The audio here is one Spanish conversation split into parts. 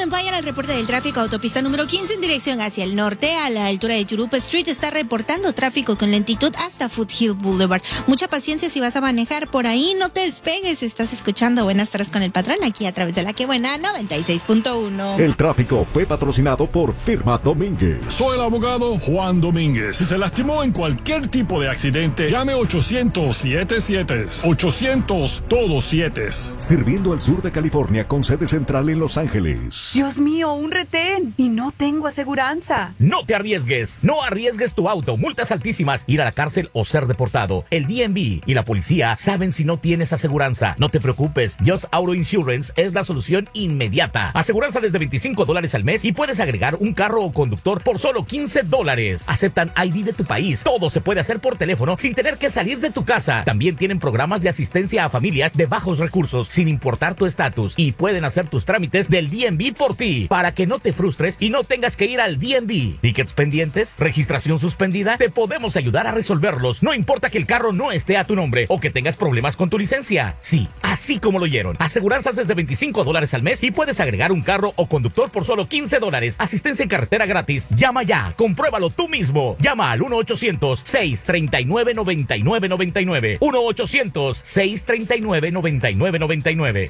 Vaya al reporte del tráfico. Autopista número 15 en dirección hacia el norte, a la altura de Churupa Street, está reportando tráfico con lentitud hasta Foothill Boulevard. Mucha paciencia si vas a manejar por ahí, no te despegues. Estás escuchando Buenas Tardes con el Patrón aquí a través de La Que Buena 96.1. El tráfico fue patrocinado por Firma Domínguez. Soy el abogado Juan Domínguez. Si se lastimó en cualquier tipo de accidente, llame 800-77. 800 todos 7. Sirviendo al sur de California con sede central en Los Ángeles. Dios mío, un retén y no tengo aseguranza. No te arriesgues, no arriesgues tu auto. Multas altísimas, ir a la cárcel o ser deportado. El DMV y la policía saben si no tienes aseguranza. No te preocupes, Just Auto Insurance es la solución inmediata. Aseguranza desde $25 al mes y puedes agregar un carro o conductor por solo $15. Aceptan ID de tu país. Todo se puede hacer por teléfono sin tener que salir de tu casa. También tienen programas de asistencia a familias de bajos recursos sin importar tu estatus y pueden hacer tus trámites del DMV por ti para que no te frustres y no tengas que ir al DMV. ¿Tickets pendientes? ¿Registración suspendida? Te podemos ayudar a resolverlos. No importa que el carro no esté a tu nombre o que tengas problemas con tu licencia. Sí, así como lo oyeron. Aseguranzas desde $25 al mes y puedes agregar un carro o conductor por solo $15. Asistencia en carretera gratis. Llama ya. Compruébalo tú mismo. Llama al 1-800-639-9999. 1-800-639-9999.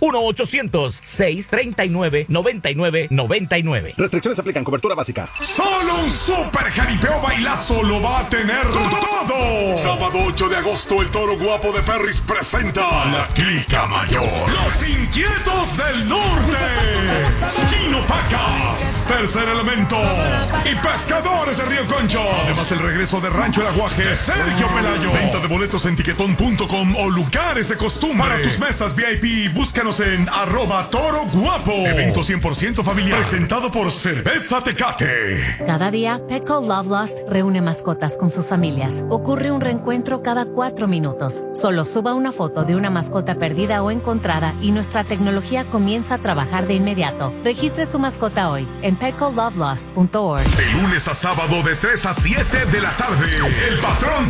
1-800-639-9999. Restricciones aplican. Cobertura básica. Solo un super jaripeo bailazo lo va a tener todo. Sábado 8 de agosto, el Toro Guapo de Perris presenta La Clica Mayor. Los Inquietos del Norte. Gino Pacas, Tercer Elemento y Pescadores de Río Concho. Además, el regreso de Rancho El Aguaje de Sergio Pelayo. Venta de boletos en tiquetón.com o lugares de costumbre. Para tus mesas VIP, búscanos en @ToroGuapo. Evento 100% familiar. Presentado por Cerveza Tecate. Cada día, Petco Love Lost reúne mascotas con sus familias. Ocurre un reencuentro cada 4 minutos. Solo suba una foto de una mascota perdida o encontrada y nuestra tecnología comienza a trabajar de inmediato. Registre su mascota hoy en petcolovelost.org. De lunes a sábado de 3 a 7 de la tarde. El Patrón